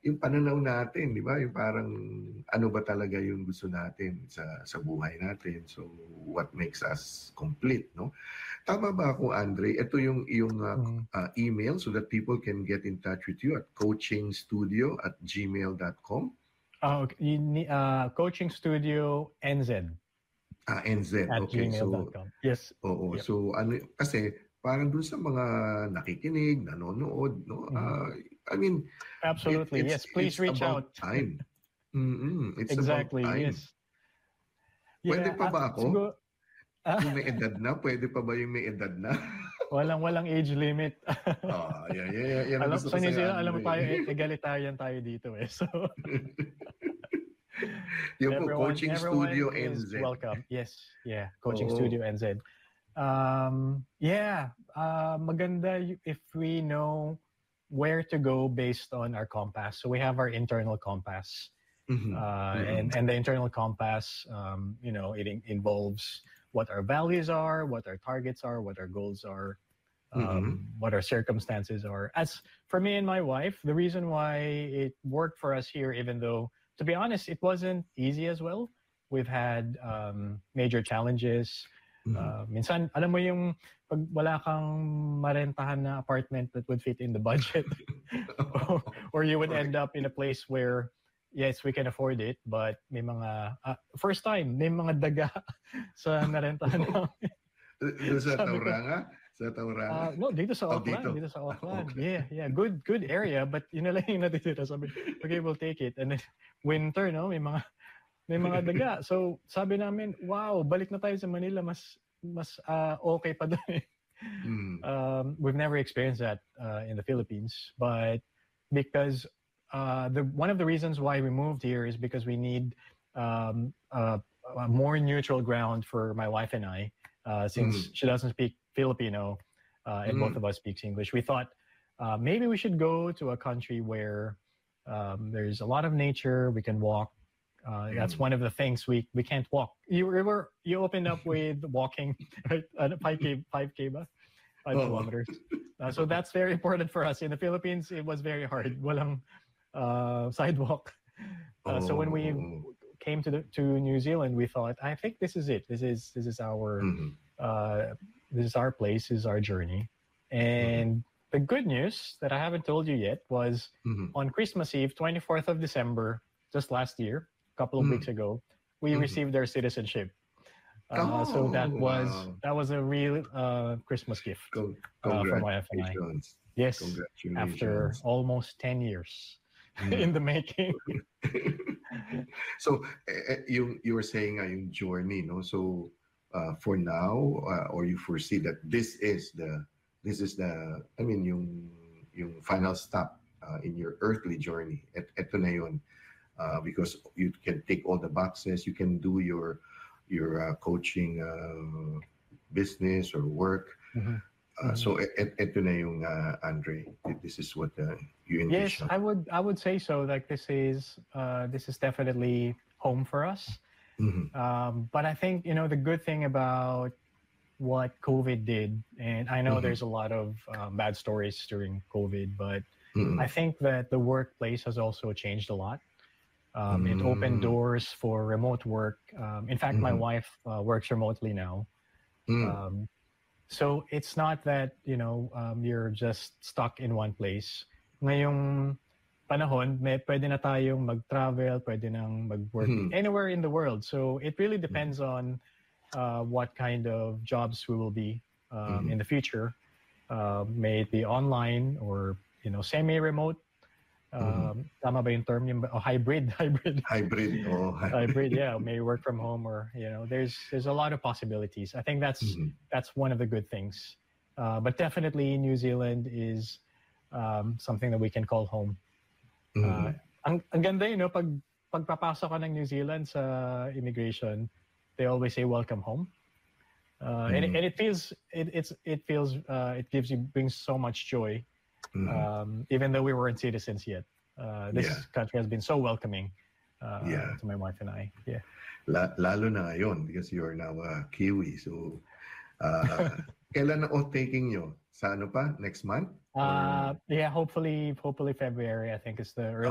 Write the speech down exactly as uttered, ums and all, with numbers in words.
yung pananaw natin, di ba? Yung parang ano ba talaga yung gusto natin sa sa buhay natin. So what makes us complete, no? Tama ba ako, Andre? Ito yung yung uh, Mm. uh, email so that people can get in touch with you at coachingstudio at gmail dot com. Uh, you need, uh, Coaching Studio N Z. Ah, N Z. At Okay. gmail dot com. So, Yes. oo. Yep. So, ano, kasi parang dun sa mga nakikinig, nanonood, no? Mhm. Uh, I mean, Absolutely. it, it's, Yes. Please it's reach about out. time. Mm-mm. It's about Exactly. time. Yes. Pwede Yeah. pa ba Uh, ako? siguro, ah, Yung may edad na? Pwede pa ba yung may edad na? walang walang age limit. Ah, yeah, yeah, yeah. Yan ang Alam, gusto sa ko New sa Zealand, alam mo tayo, Andre. e- egalitarian tayo dito eh. So, Yung po, everyone, Coaching everyone Studio is N Z. welcome. Yes. Yeah. Coaching Oo. Studio N Z. Um, yeah. Uh, maganda y- if we know where to go based on our compass. So we have our internal compass. Mhm. Uh, Mhm. and, and the internal compass, um, you know, it in- involves what our values are, what our targets are, what our goals are, um, what our circumstances are. As for me and my wife, the reason why it worked for us here, even though, to be honest, it wasn't easy as well. We've had um, major challenges. Uh, minsan, alam mo yung pag wala kang marentahan na apartment that would fit in the budget, or, or you would end up in a place where, yes, we can afford it, but may mga, uh, first time, may mga daga sa narentahan namin. Doon sa Sabi ko, Tauranga? Sa Tauranga? Uh, no, dito sa Oh, Auckland, dito. dito sa Auckland. Okay. Yeah, yeah, good good area, but yun na lang yung natitira. Sabi, okay, we'll take it. And then winter, no, may mga may mga daga. So sabi namin, wow, balik na tayo sa Manila, mas mas uh, okay pa doon. Mm. Um, we've never experienced that uh, in the Philippines, but because uh, the one of the reasons why we moved here is because we need um, uh, a more neutral ground for my wife and I, uh, since Mm. she doesn't speak Filipino, uh, and Mm. both of us speaks English. We thought uh, maybe we should go to a country where um, there's a lot of nature. We can walk. Uh, that's one of the things we we can't walk. You were you opened up with walking, right? Uh, five k, five k ba? Five Oh. kilometers. Uh, so that's very important for us. In the Philippines, it was very hard. Walang uh, sidewalk. Uh, so when we Oh. came to the to New Zealand, we thought, I think this is it. This is this is our Mhm. uh, this is our place. This is our journey. And the good news that I haven't told you yet was Mhm. on Christmas Eve, twenty-fourth of December, just last year, a couple of Mm. weeks ago, we Mhm. received our citizenship. Uh, so Oh, that was wow. that was a real uh, Christmas gift Con- uh, for my wife and I. Congratulations. Yes, Congratulations. after almost ten years Mm. in the making. So, eh, eh, yung you were saying nga yung journey, no? So, uh, for now, uh, or you foresee that this is the this is the I mean yung yung final stop uh, in your earthly journey. Et, eto na yun. Uh, because you can tick all the boxes, you can do your your uh, coaching uh, business or work. Mhm. Uh, so, et, et, eto na yung uh, Andre. This is what uh, you Yes, envision. I would I would say so. Like this is uh, this is definitely home for us. Mhm. Um, but I think you know the good thing about what COVID did, and I know Mhm. there's a lot of um, bad stories during COVID, but Mhm. I think that the workplace has also changed a lot. Um, It opened Mm. doors for remote work. Um, in fact, my Mhm. wife uh, works remotely now. Mm. Um, so it's not that you know um, you're just stuck in one place. Ngayong panahon, may pwede na tayong mag-travel, pwede nang mag-work Mhm. anywhere in the world. So it really depends on uh, what kind of jobs we will be um, Mhm. in the future. Uh, may it be online or you know semi-remote. Um, Tama ba yung term? Yung, oh, hybrid, hybrid. Hybrid. Oh, hybrid, yeah, may work from home or you know, there's there's a lot of possibilities. I think that's Mhm. that's one of the good things. Uh, but definitely New Zealand is um, something that we can call home. Uh, Mhm. ang, ang ganda yun, no? Pag pagpapasok ka ng New Zealand sa immigration, they always say welcome home. Uh, and, it, Mhm. and it feels it it's it feels uh, it gives you brings so much joy. Mhm. Um, even though we weren't citizens yet, uh, this Yeah. country has been so welcoming uh, Yeah. to my wife and I. Yeah. La- lalo na ngayon because you are now a Kiwi. So, uh, kailan na off-taking nyo? Sa ano pa? Next month? Or- Uh, yeah. Hopefully, hopefully February. I think is the early.